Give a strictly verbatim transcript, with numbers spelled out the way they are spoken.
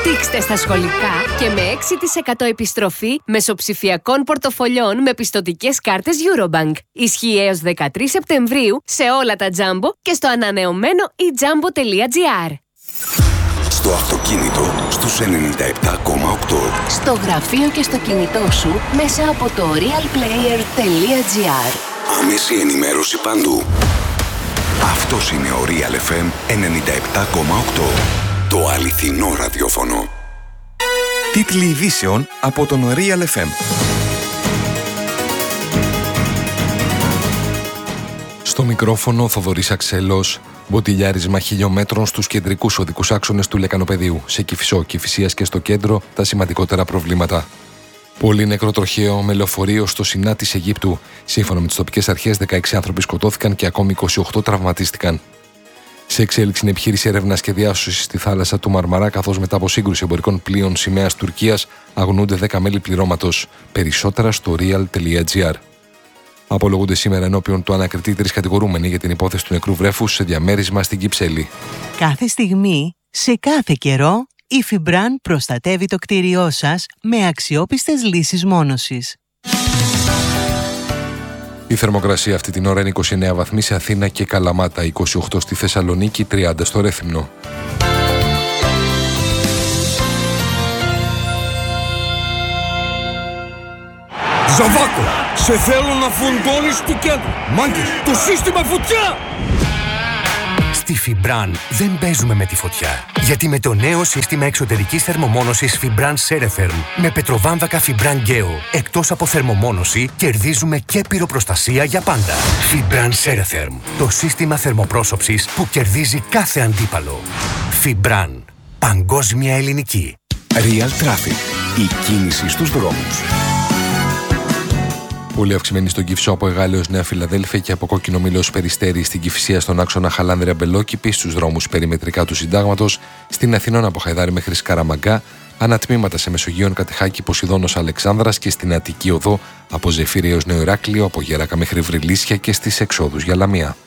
Δείξτε στα σχολικά και με έξι τοις εκατό επιστροφή μεσοψηφιακών πορτοφολιών με πιστωτικές κάρτες Eurobank. Ισχύει έως δεκατρείς Σεπτεμβρίου σε όλα τα Jumbo και στο ανανεωμένο e jumbo τελεία gr. Στο αυτοκίνητο στους ενενήντα επτά κόμμα οκτώ. Στο γραφείο και στο κινητό σου μέσα από το realplayer τελεία gr. Άμεση ενημέρωση παντού. Αυτός είναι ο Real εφ εμ ενενήντα επτά κόμμα οκτώ. Το αληθινό ραδιόφωνο. Τίτλοι ειδήσεων από τον Real εφ εμ. Στο μικρόφωνο Θοδωρής Αξέλος. Μποτιλιάρισμα χιλιόμετρων στους κεντρικούς οδικούς άξονες του Λεκανοπεδίου. Σε Κηφισό, Κηφισίας και στο κέντρο τα σημαντικότερα προβλήματα. Πολύ νεκρό τροχαίο με λεωφορείο στο Σινά της Αιγύπτου. Σύμφωνα με τις τοπικές αρχές, δεκαέξι άνθρωποι σκοτώθηκαν και ακόμη είκοσι οκτώ τραυματίστηκαν. Σε εξέλιξη είναι επιχείρηση έρευνας και διάσωσης στη θάλασσα του Μαρμαρά, καθώς μετά από σύγκρουση εμπορικών πλοίων σημαίας Τουρκίας αγνοούνται δέκα μέλη πληρώματος. Περισσότερα στο real τελεία gr. Απολογούνται σήμερα ενώπιον του ανακριτή τρεις κατηγορούμενοι για την υπόθεση του νεκρού βρέφους σε διαμέρισμα στην Κυψέλη. Κάθε στιγμή, σε κάθε καιρό, η Φιμπραν προστατεύει το κτίριό σας με αξιόπιστες λύσεις μόνωσης. Η θερμοκρασία αυτή την ώρα είναι είκοσι εννέα βαθμοί σε Αθήνα και Καλαμάτα, είκοσι οκτώ στη Θεσσαλονίκη, τριάντα στο Ρέθυμνο. Ζαβάκο, σε θέλω να φουντώνεις του κέντρου. Μάγκες, το σύστημα φωτιά! Στη Φιμπραν δεν παίζουμε με τη φωτιά. Γιατί με το νέο σύστημα εξωτερικής θερμομόνωσης Fibran Ceretherm με πετροβάμβακα Fibran Geo, εκτός από θερμομόνωση, κερδίζουμε και πυροπροστασία για πάντα. Fibran Ceretherm, το σύστημα θερμοπρόσωψης που κερδίζει κάθε αντίπαλο. Fibran, παγκόσμια ελληνική. Real Traffic, η κίνηση στους δρόμους. Πολύ αυξημένη στον Κηφισό από Εγάλεως Νέα Φιλαδέλφια και από Κόκκινο Μήλος Περιστέρη στην Κηφισία στον άξονα Χαλάνδρεια Μπελόκηπη, στους δρόμους περιμετρικά του Συντάγματος, στην Αθηνών από Χαϊδάρη μέχρι Σκαραμαγκά, ανατμήματα σε Μεσογείων Κατεχάκη Ποσειδώνος Αλεξάνδρας και στην Αττική Οδό από Ζεφύρι έως Νέο Ηράκλειο, από Γέρακα μέχρι Βρυλίσια και στις εξόδους για Λαμία.